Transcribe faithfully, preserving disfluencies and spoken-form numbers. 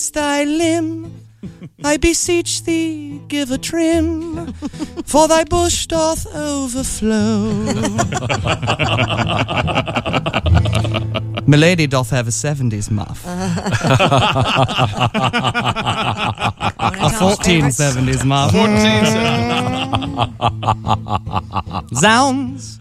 is thy limb? I beseech thee, give a trim, for thy bush doth overflow. Milady doth have a seventies muff. A fourteen seventies muff. fourteen Zounds!